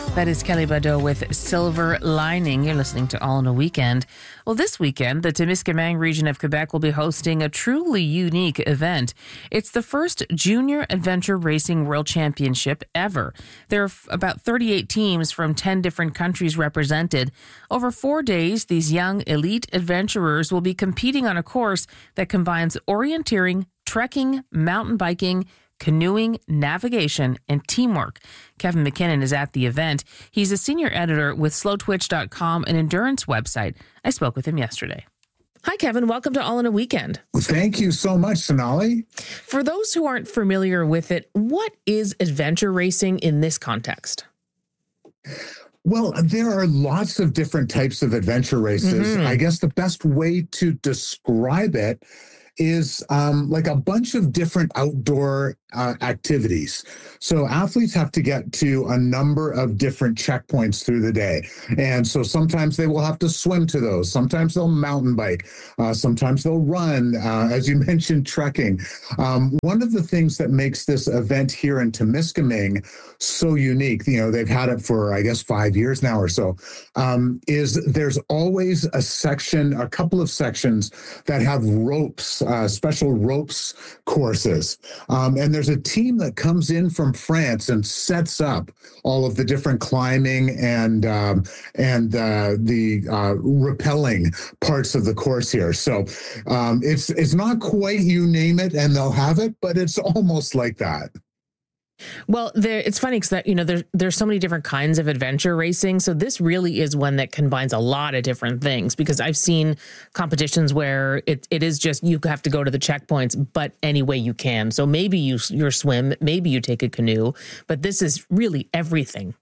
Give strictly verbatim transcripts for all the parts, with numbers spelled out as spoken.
That is Kelly Badeau with Silver Lining. You're listening to All in a Weekend. Well, this weekend, the Témiscamingue region of Quebec will be hosting a truly unique event. It's the first Junior Adventure Racing World Championship ever. There are about thirty-eight teams from ten different countries represented. Over four days, these young elite adventurers will be competing on a course that combines orienteering, trekking, mountain biking, canoeing, navigation, and teamwork. Kevin McKinnon is at the event. He's a senior editor with slow twitch dot com, an endurance website. I spoke with him yesterday. Hi, Kevin. Welcome to All in a Weekend. Thank you so much, Sonali. For those who aren't familiar with it, what is adventure racing in this context? Well, there are lots of different types of adventure races. Mm-hmm. I guess the best way to describe it is um, like a bunch of different outdoor uh, activities. So athletes have to get to a number of different checkpoints through the day. And so sometimes they will have to swim to those. Sometimes they'll mountain bike. Uh, sometimes they'll run, uh, as you mentioned, trekking. Um, one of the things that makes this event here in Témiscamingue so unique, you know, they've had it for, I guess, five years now or so, um, is there's always a section, a couple of sections that have ropes, uh, special ropes courses. Um, and there's a team that comes in from France and sets up all of the different climbing and um, and uh, the uh, rappelling parts of the course here. So um, it's it's not quite you name it and they'll have it, but it's almost like that. Well, there, it's funny because that you know there's there's so many different kinds of adventure racing. So this really is one that combines a lot of different things, because I've seen competitions where it it is just you have to go to the checkpoints, but any way you can. So maybe you you swim, maybe you take a canoe, but this is really everything.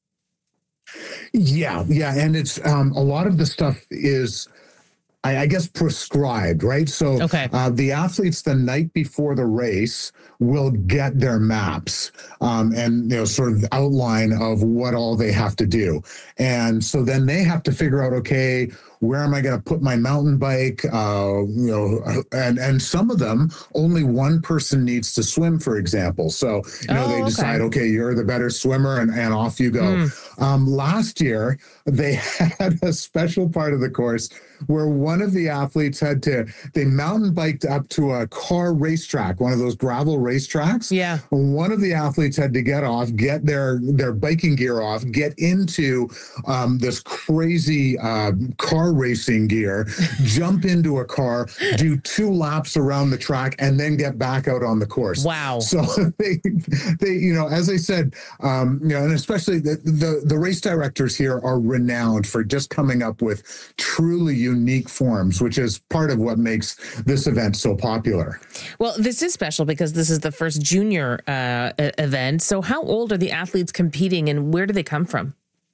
Yeah, yeah, and it's um, a lot of the stuff is, I guess, prescribed, right? So okay. uh, the athletes the night before the race will get their maps um, and, you know, sort of outline of what all they have to do. And so then they have to figure out, okay, where am I going to put my mountain bike? Uh, you know, and, and some of them, only one person needs to swim, for example. So, you know, oh, they decide, okay. okay, you're the better swimmer, and, and off you go. Mm. Um, last year, they had a special part of the course where one of the athletes had to, they mountain biked up to a car racetrack, one of those gravel racetracks. Yeah. One of the athletes had to get off, get their, their biking gear off, get into um, this crazy uh, car racing gear, jump into a car, do two laps around the track, and then get back out on the course. Wow. So they, they, you know, as I said, um, you know, and especially the, the, the race directors here are renowned for just coming up with truly unique forms, which is part of what makes this event so popular. Well, this is special because this is the first junior uh, event. So how old are the athletes competing and where do they come from?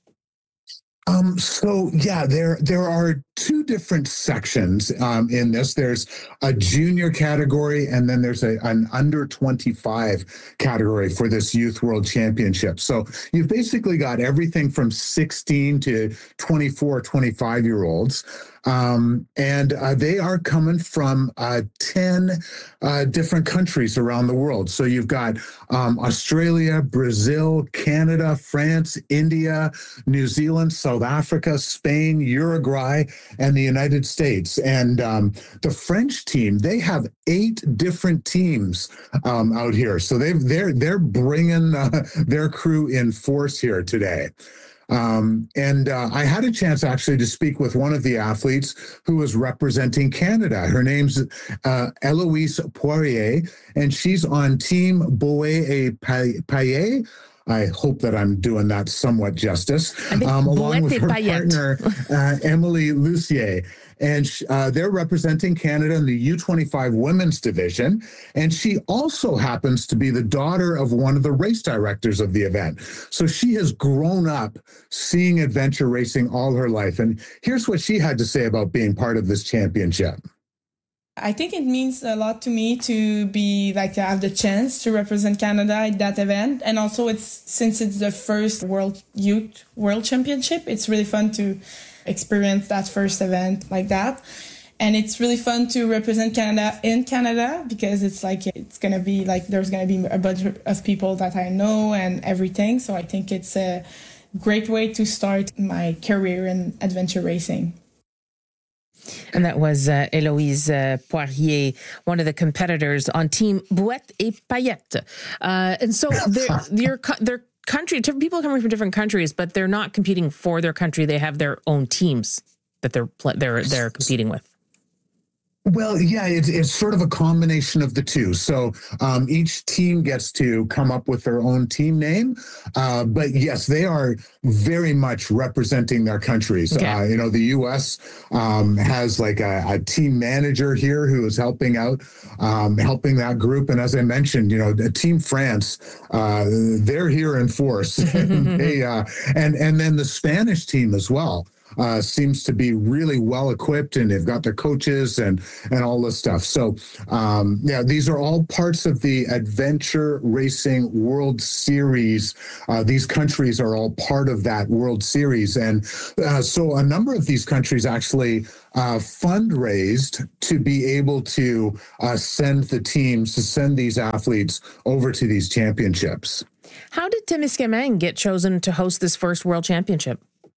Um, so yeah, there there are two different sections um, in this. There's a junior category, and then there's a, an under twenty-five category for this Youth World Championship. So you've basically got everything from sixteen to twenty-four, twenty-five year olds. Um, and uh, they are coming from uh, ten uh, different countries around the world. So you've got um, Australia, Brazil, Canada, France, India, New Zealand, South Africa, Spain, Uruguay, and the United States. And um, the French team, they have eight different teams um, out here. So they've, they're they're bringing uh, their crew in force here today. Um, and uh, I had a chance actually to speak with one of the athletes who was representing Canada. Her name's uh, Eloise Poirier, and she's on Team Boé et Paillet. I hope that I'm doing that somewhat justice, um, along with her partner, uh, Emily Lucier. And uh, they're representing Canada in the U twenty-five women's division. And she also happens to be the daughter of one of the race directors of the event. So she has grown up seeing adventure racing all her life. And here's what she had to say about being part of this championship. I think it means a lot to me to be like to have the chance to represent Canada at that event. And also it's since it's the first World Youth World Championship, it's really fun to experience that first event like that. And it's really fun to represent Canada in Canada because it's like, it's going to be like, there's going to be a bunch of people that I know and everything. So I think it's a, great way to start my career in adventure racing. And that was uh, Héloïse uh, Poirier, one of the competitors on Team Bouette et Paillette. Uh, and so they're, they're, they're country, people coming from different countries, but they're not competing for their country. They have their own teams that they're they're they're competing with. Well, yeah, it's, it's sort of a combination of the two. So um, each team gets to come up with their own team name. Uh, but yes, they are very much representing their countries. Okay. Uh, you know, the U S um, has like a, a team manager here who is helping out, um, helping that group. And as I mentioned, you know, Team France, uh, they're here in force. they, uh, and, and then the Spanish team as well. Uh, seems to be really well equipped, and they've got their coaches and and all this stuff. So, um, yeah, these are all parts of the Adventure Racing World Series. Uh, these countries are all part of that World Series, and uh, so a number of these countries actually uh, fundraised to be able to uh, send the teams, to send these athletes over to these championships. How did Témiscamingue get chosen to host this first World Championship?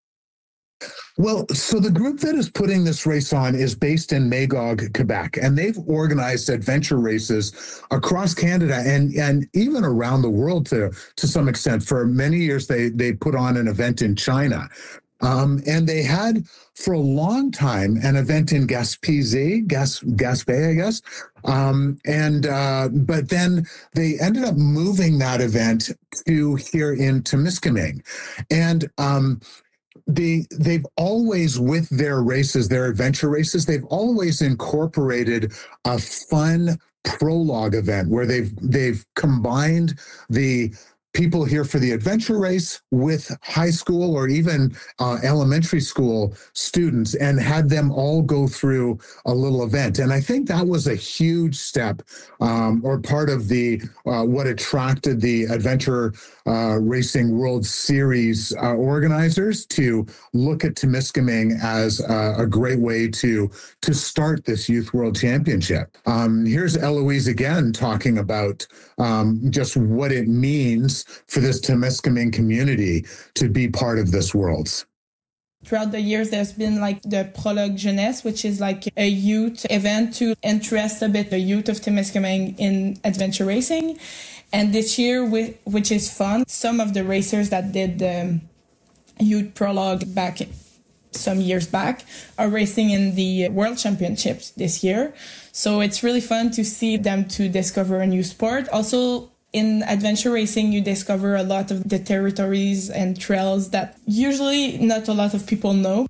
Well, so the group that is putting this race on is based in Magog, Quebec, and they've organized adventure races across Canada and, and even around the world to, to some extent. For many years, they, they put on an event in China. Um, and they had, for a long time, an event in Gaspésie, Gas, Gaspé, I guess. Um, and uh, but then they ended up moving that event to here in Témiscamingue. And um They, they've always, with their races, their adventure races, they've always incorporated a fun prologue event where they've they've combined the people here for the adventure race with high school or even uh, elementary school students and had them all go through a little event. And I think that was a huge step um, or part of the uh, what attracted the Adventure uh, Racing World Series uh, organizers to look at Témiscamingue as uh, a great way to, to start this Youth World Championship. Um, here's Héloïse again talking about um, just what it means for this Témiscamingue community to be part of this Worlds. Throughout the years, there's been like the Prologue Jeunesse, which is like a youth event to interest a bit the youth of Témiscamingue in adventure racing. And this year, which is fun, some of the racers that did the youth Prologue back some years back are racing in the World Championships this year. So it's really fun to see them to discover a new sport. Also, in adventure racing, you discover a lot of the territories and trails that usually not a lot of people know.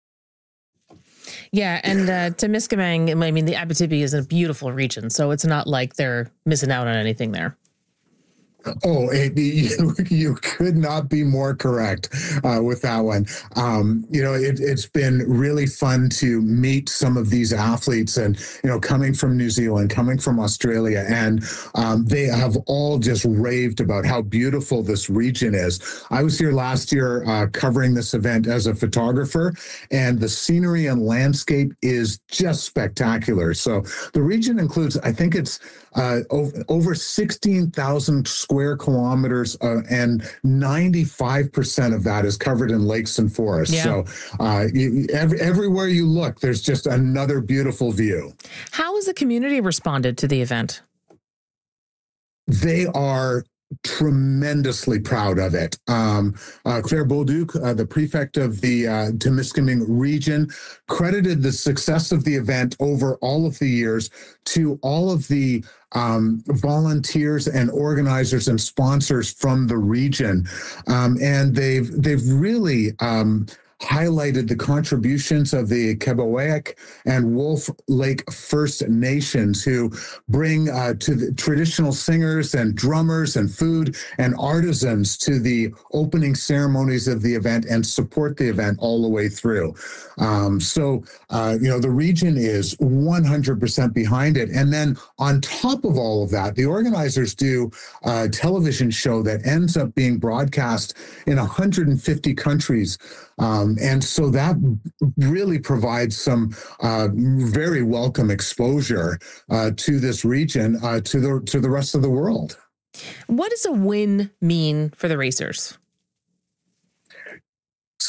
Yeah, and uh, Témiscamingue, I mean, the Abitibi is a beautiful region, so it's not like they're missing out on anything there. Oh, it, you, you could not be more correct uh, with that one. Um, you know, it, it's been really fun to meet some of these athletes and, you know, coming from New Zealand, coming from Australia, and um, they have all just raved about how beautiful this region is. I was here last year uh, covering this event as a photographer, and the scenery and landscape is just spectacular. So the region includes, I think it's uh, over, over sixteen thousand square kilometers, uh, and ninety-five percent of that is covered in lakes and forests. Yeah. So uh, you, every, everywhere you look, there's just another beautiful view. How has the community responded to the event? They are tremendously proud of it. Um, uh, Claire Bolduc, uh, the prefect of the uh, Témiscamingue region, credited the success of the event over all of the years to all of the um, volunteers and organizers and sponsors from the region. Um, and they've, they've really, um, highlighted the contributions of the Kebaweak and Wolf Lake First Nations, who bring uh, to the traditional singers and drummers and food and artisans to the opening ceremonies of the event and support the event all the way through. Um, so, uh, you know, the region is one hundred percent behind it. And then on top of all of that, the organizers do a television show that ends up being broadcast in one hundred fifty countries. Um, and so that really provides some uh, very welcome exposure uh, to this region, uh, to the to the rest of the world. What does a win mean for the racers?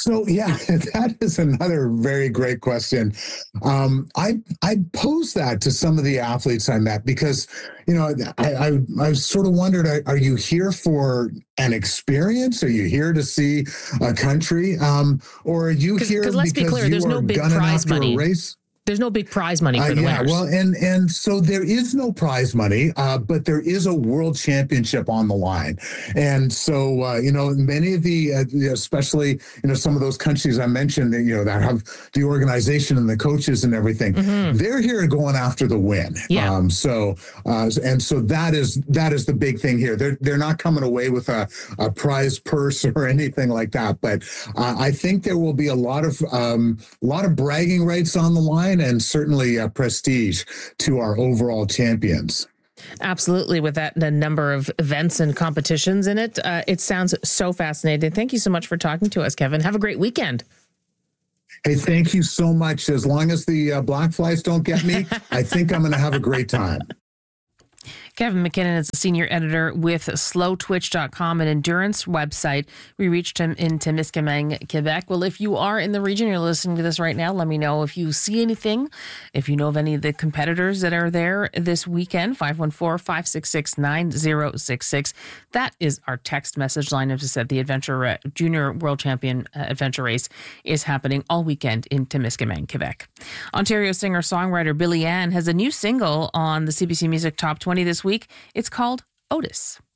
So yeah, that is another very great question. Um, I I posed that to some of the athletes I met because, you know, I I, I sort of wondered, are, are you here for an experience? Are you here to see a country, um, or are you here because let's because be clear, you there's are no big gunning prize after money. a race? There's no big prize money for uh, the yeah, winners. well, and and so there is no prize money, uh, but there is a world championship on the line, and so uh, you know, many of the, uh, especially you know, some of those countries I mentioned, that you know that have the organization and the coaches and everything, mm-hmm. they're here going after the win. Yeah. Um, so uh, and so that is that is the big thing here. They're they're not coming away with a, a prize purse or anything like that, but uh, I think there will be a lot of um, a lot of bragging rights on the line, and certainly Uh, prestige to our overall champions. Absolutely. With that, the number of events and competitions in it, uh, it sounds so fascinating. Thank you so much for talking to us, Kevin. Have a great weekend. Hey, thank you so much. As long as the uh, black flies don't get me, I think I'm going to have a great time. Kevin McKinnon is a senior editor with slow twitch dot com, an endurance website. We reached him in Témiscamingue, Quebec. Well, if you are in the region, you're listening to this right now, let me know if you see anything, if you know of any of the competitors that are there this weekend. five one four, five six six, nine zero six six. That is our text message line. As I said, the Adventure uh, Junior World Champion uh, Adventure Race is happening all weekend in Témiscamingue, Quebec. Ontario singer-songwriter Billy Ann has a new single on the C B C Music Top twenty this week. It's called Otis.